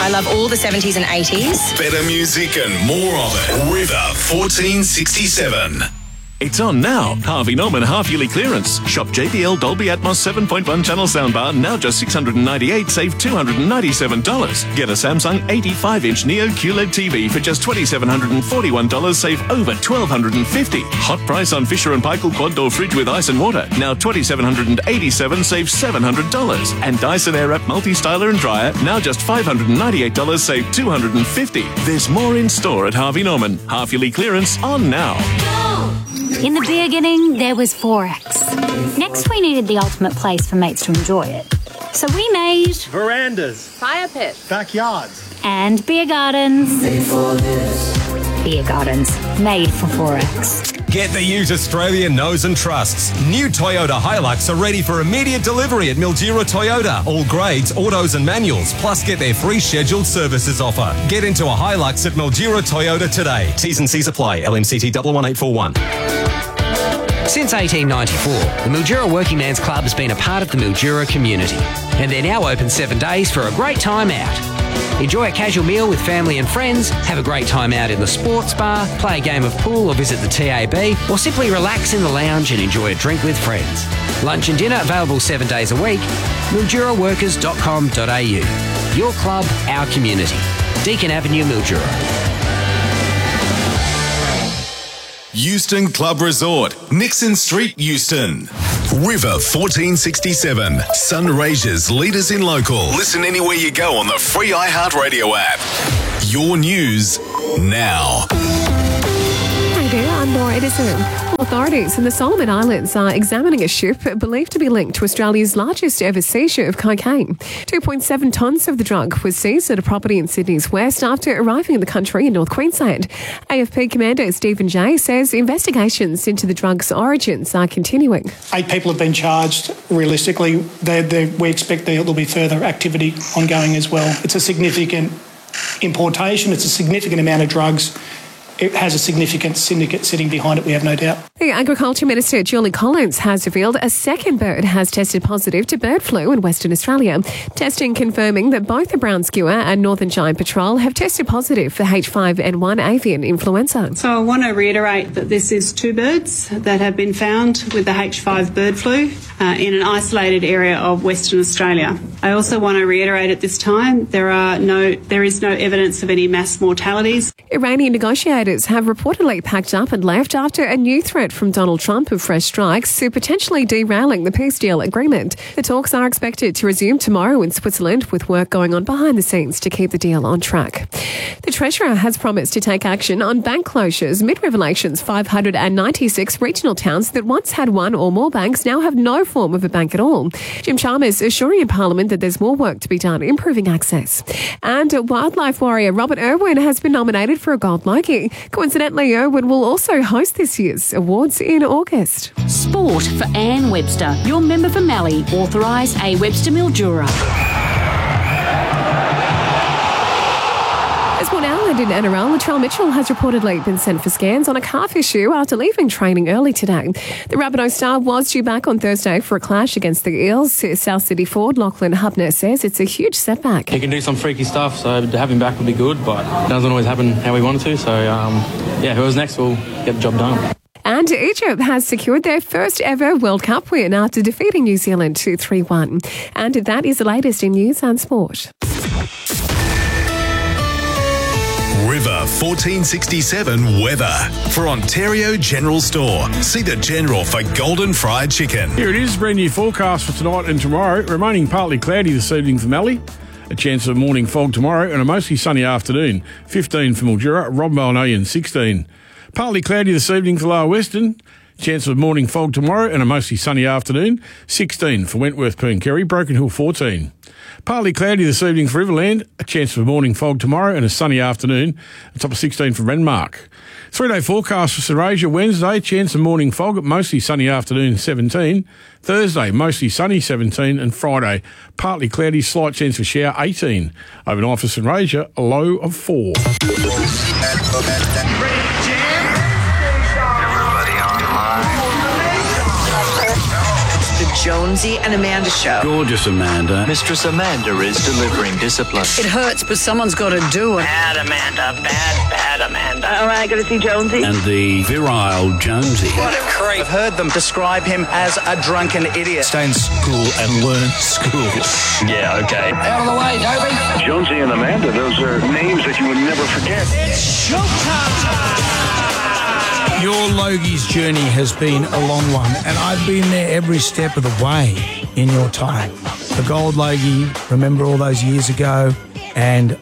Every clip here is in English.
I love all the 70s and 80s. Better music and more of it. River 1467. It's on now. Harvey Norman half-yearly clearance. Shop JBL Dolby Atmos 7.1 channel soundbar, now just $698, save $297. Get a Samsung 85-inch Neo QLED TV for just $2,741, save over $1,250. Hot price on Fisher & Paykel quad door fridge with ice and water, now $2,787, save $700. And Dyson Airwrap multi-styler and dryer, now just $598, save $250. There's more in store at Harvey Norman. Half-yearly clearance on now. In the beginning, there was Forex. Next, we needed the ultimate place for mates to enjoy it. So we made verandas, fire pits, backyards, and beer gardens. Made for this. Beer gardens, made for Forex. Get the ute Australia knows and trusts. New Toyota Hilux are ready for immediate delivery at Mildura Toyota. All grades, autos and manuals, plus get their free scheduled services offer. Get into a Hilux at Mildura Toyota today. T's and C's apply. LMCT 11841. Since 1894, the Mildura Working Man's Club has been a part of the Mildura community, and they're now open 7 days for a great time out. Enjoy a casual meal with family and friends, have a great time out in the sports bar, play a game of pool or visit the TAB, or simply relax in the lounge and enjoy a drink with friends. Lunch and dinner available 7 days a week. MilduraWorkers.com.au. Your club, our community. Deakin Avenue, Mildura. Euston Club Resort, Nixon Street, Euston. River 1467, Sunraysia's leaders in local. Listen anywhere you go on the free iHeartRadio app. Your news now. Hi there, I'm Laura Edison. Authorities in the Solomon Islands are examining a ship believed to be linked to Australia's largest ever seizure of cocaine. 2.7 tonnes of the drug was seized at a property in Sydney's west after arriving in the country in North Queensland. AFP Commander Stephen Jay says investigations into the drug's origins are continuing. 8 people have been charged. Realistically, we expect there'll be further activity ongoing as well. It's a significant importation. It's a significant amount of drugs. It has a significant syndicate sitting behind it, we have no doubt. The Agriculture Minister, Julie Collins, has revealed a second bird has tested positive to bird flu in Western Australia. Testing confirming that both the brown skewer and northern giant petrel have tested positive for H5N1 avian influenza. So I want to reiterate that this is 2 birds that have been found with the H5 bird flu in an isolated area of Western Australia. I also want to reiterate at this time there is no evidence of any mass mortalities. Iranian negotiators have reportedly packed up and left after a new threat from Donald Trump of fresh strikes to potentially derailing the peace deal agreement. The talks are expected to resume tomorrow in Switzerland, with work going on behind the scenes to keep the deal on track. The Treasurer has promised to take action on bank closures mid revelations 596 regional towns that once had one or more banks now have no form of a bank at all. Jim Chalmers assuring in Parliament that there's more work to be done improving access. And wildlife warrior Robert Irwin has been nominated for a Gold Logie. Coincidentally, Irwin will also host this year's awards in August. Sport for Anne Webster, your member for Mallee, authorised A. Webster Mildura. As well now, and in NRL, Latrell Mitchell has reportedly been sent for scans on a calf issue after leaving training early today. The Rabbitoh star was due back on Thursday for a clash against the Eels. South Sydney forward Lachlan Hubner says it's a huge setback. He can do some freaky stuff, so to have him back would be good, but it doesn't always happen how we wanted to. So, whoever's next will get the job done. And Egypt has secured their first ever World Cup win after defeating New Zealand 2-3-1. And that is the latest in news and sport. River 1467 weather for Ontario General Store. See the General for golden fried chicken. Here it is, brand new forecast for tonight and tomorrow. Remaining partly cloudy this evening for Mallee. A chance of morning fog tomorrow and a mostly sunny afternoon. 15 for Mildura, Rombalnoyan 16. Partly cloudy this evening for Lower Western. Chance of morning fog tomorrow and a mostly sunny afternoon. 16 for Wentworth, Pooncarie, Broken Hill 14. Partly cloudy this evening for Riverland. A chance of morning fog tomorrow and a sunny afternoon. A top of 16 for Renmark. 3-day forecast for Sunraysia. Wednesday, chance of morning fog, mostly sunny afternoon 17. Thursday, mostly sunny 17. And Friday, partly cloudy, slight chance of shower 18. Overnight for Sunraysia, a low of 4. Jonesy and Amanda Show. Gorgeous Amanda. Mistress Amanda is delivering discipline. It hurts, but someone's got to do it. Bad Amanda, bad Amanda. All right, got to see Jonesy. And the virile Jonesy. What a creep. I've heard them describe him as a drunken idiot. Stay in school and learn school. Yeah, okay. Out of the way, Toby. Jonesy and Amanda, those are names that you would never forget. It's showtime. Your Logie's journey has been a long one, and I've been there every step of the way in your time. The Gold Logie, remember all those years ago, and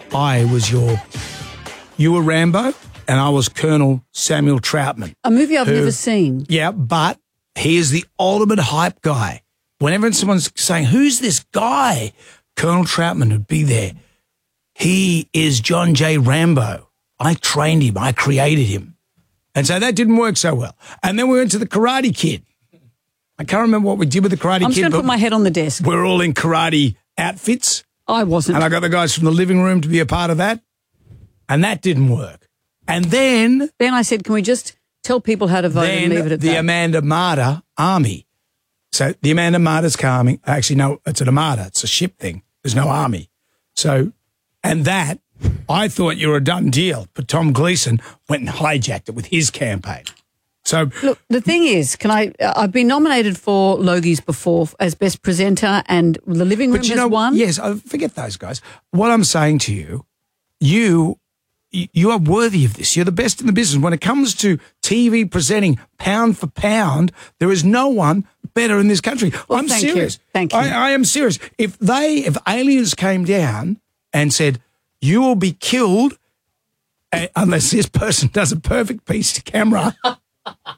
you were Rambo, and I was Colonel Samuel Troutman. A movie I've never seen. Yeah, but he is the ultimate hype guy. Whenever someone's saying, who's this guy? Colonel Troutman would be there. He is John J. Rambo. I trained him. I created him. And so that didn't work so well. And then we went to the Karate Kid. I can't remember what we did with the Karate Kid. I'm just going to put my head on the desk. We're all in karate outfits. I wasn't. And I got the guys from the living room to be a part of that. And that didn't work. And then I said, can we just tell people how to vote and leave it at that? The Amanda Marta Army. So the Amanda Marta's coming. Actually, no, it's an Armada. It's a ship thing. There's no army. So, and that, I thought you were a done deal, but Tom Gleeson went and hijacked it with his campaign. So look, the thing is, I've been nominated for Logies before as best presenter, and the living room has won. Yes, I forget those guys. What I'm saying to you, you are worthy of this. You're the best in the business. When it comes to TV presenting, pound for pound, there is no one better in this country. Well, I'm serious. Thank you. I am serious. If aliens came down and said, you will be killed unless this person does a perfect piece to camera,